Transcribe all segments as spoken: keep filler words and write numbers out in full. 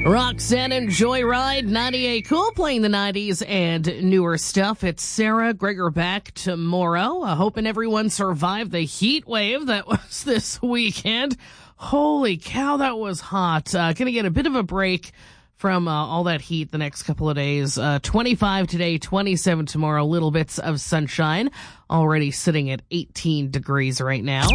Roxanne and Joyride, ninety-eight Cool, playing the nineties and newer stuff. It's Sarah, Gregor back tomorrow. Uh, hoping everyone survived the heat wave that was this weekend. Holy cow, that was hot. Uh, gonna get a bit of a break from uh, all that heat the next couple of days. Uh, twenty-five today, twenty-seven tomorrow, little bits of sunshine. Already sitting at eighteen degrees right now.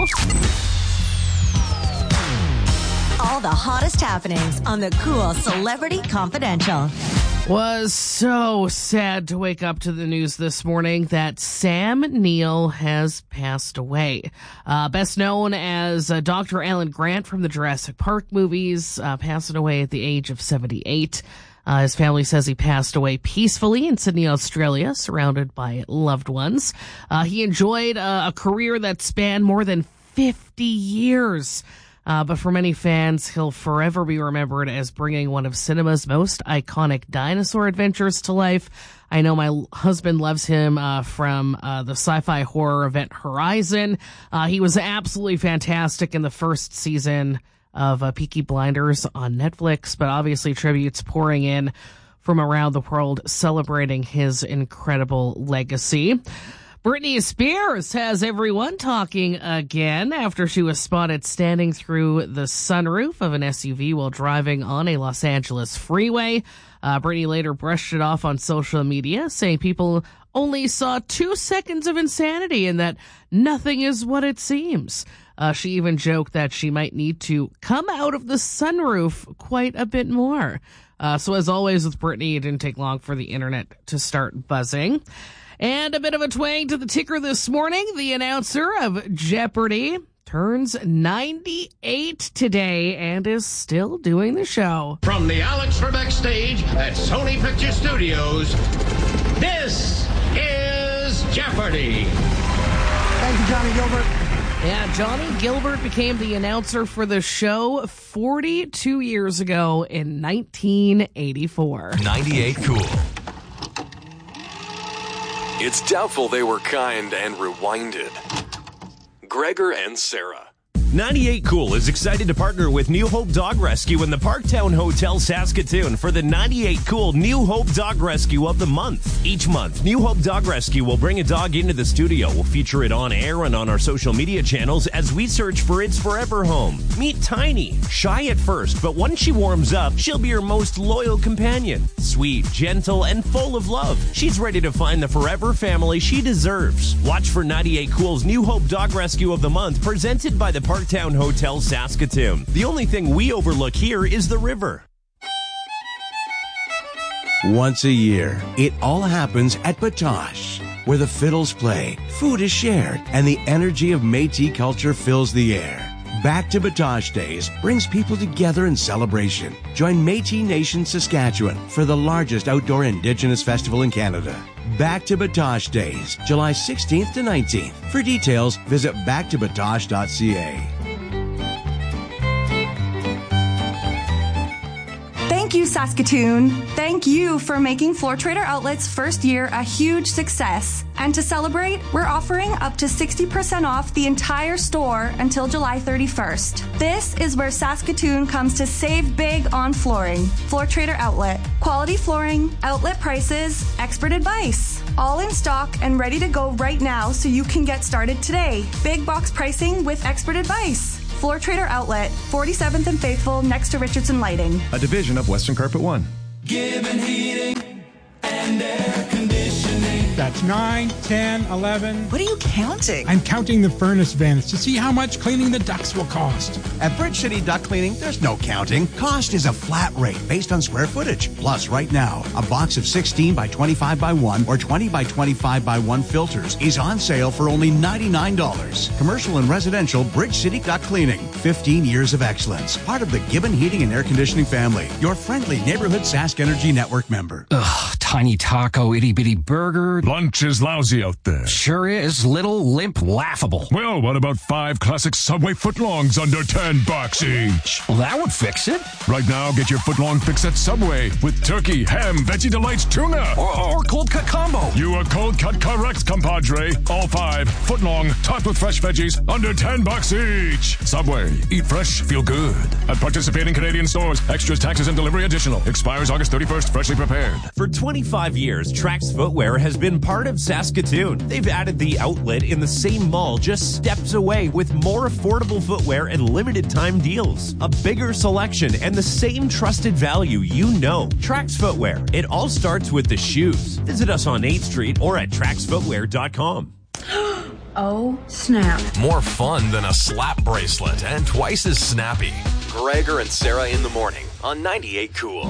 All the hottest happenings on the Cool Celebrity Confidential. Was so sad to wake up to the news this morning that Sam Neill has passed away. Uh, best known as uh, Doctor Alan Grant from the Jurassic Park movies, uh, passing away at the age of seventy-eight. Uh, his family says he passed away peacefully in Sydney, Australia, surrounded by loved ones. Uh, he enjoyed uh, a career that spanned more than fifty years. Uh, but for many fans, he'll forever be remembered as bringing one of cinema's most iconic dinosaur adventures to life. I know my l- husband loves him uh, from uh, the sci-fi horror event Horizon. Uh, he was absolutely fantastic in the first season of uh, Peaky Blinders on Netflix, but obviously tributes pouring in from around the world celebrating his incredible legacy. Britney Spears has everyone talking again after she was spotted standing through the sunroof of an S U V while driving on a Los Angeles freeway. Uh, Britney later brushed it off on social media, saying people only saw two seconds of insanity and that nothing is what it seems. Uh, she even joked that she might need to come out of the sunroof quite a bit more. Uh, so as always with Britney, it didn't take long for the internet to start buzzing. And a bit of a twang to the ticker this morning. The announcer of Jeopardy turns ninety-eight today and is still doing the show. From the Alex Trebek stage at Sony Picture Studios, this is Jeopardy! Thank you, Johnny Gilbert. Yeah, Johnny Gilbert became the announcer for the show forty-two years ago in nineteen eighty-four. ninety-eight Cool. It's doubtful they were kind and rewinded. Gregor and Sarah. ninety-eight Cool is excited to partner with New Hope Dog Rescue in the Parktown Hotel, Saskatoon for the ninety-eight Cool New Hope Dog Rescue of the Month. Each month, New Hope Dog Rescue will bring a dog into the studio. We'll feature it on air and on our social media channels as we search for its forever home. Meet Tiny. Shy at first, but once she warms up, she'll be your most loyal companion. Sweet, gentle, and full of love. She's ready to find the forever family she deserves. Watch for ninety-eight Cool's New Hope Dog Rescue of the Month, presented by the Parktown Hotel, Saskatoon. The only thing we overlook here is the river. Once a year, it all happens at Batoche, where the fiddles play, food is shared, and the energy of Métis culture fills the air. Back to Batoche Days brings people together in celebration. Join Métis Nation Saskatchewan for the largest outdoor Indigenous festival in Canada. Back to Batoche Days, July sixteenth to nineteenth. For details, visit back to batoche dot c a. Thank you, Saskatoon. Thank you for making Floor Trader Outlet's first year a huge success. And to celebrate, we're offering up to sixty percent off the entire store until July thirty-first. This is where Saskatoon comes to save big on flooring. Floor Trader Outlet. Quality flooring, outlet prices, expert advice. All in stock and ready to go right now so you can get started today. Big box pricing with expert advice. Floor Trader Outlet, forty-seventh and Faithful, next to Richardson Lighting. A division of Western Carpet One. Gibbon Heating and Air Conditioning. That's nine, ten, eleven. What are you counting? I'm counting the furnace vents to see how much cleaning the ducts will cost. At Bridge City Duct Cleaning, there's no counting. Cost is a flat rate based on square footage. Plus, right now, a box of sixteen by twenty-five by one or twenty by twenty-five by one filters is on sale for only ninety-nine dollars. Commercial and residential Bridge City Duct Cleaning. fifteen years of excellence. Part of the Gibbon Heating and Air Conditioning family. Your friendly neighborhood Sask Energy Network member. Ugh, tiny taco, itty-bitty burger. Lunch is lousy out there. Sure is. Little, limp, laughable. Well, what about five classic Subway footlongs under ten bucks each? Well, that would fix it. Right now, get your footlong fix at Subway with turkey, ham, Veggie Delights, tuna. Or, or cold cut combo. You are cold cut correct, compadre. All five, footlong, topped with fresh veggies, under ten bucks each. Subway, eat fresh, feel good. At participating Canadian stores, extras, taxes, and delivery additional. Expires August thirty-first, freshly prepared. For twenty-five years, Trax Footwear has been part of Saskatoon. They've added the outlet in the same mall just steps away with more affordable footwear and limited time deals. A bigger selection and the same trusted value you know. Trax Footwear. It all starts with the shoes. Visit us on eighth Street or at trax footwear dot com. Oh, snap. More fun than a slap bracelet and twice as snappy. Gregor and Sarah in the morning on ninety-eight Cool.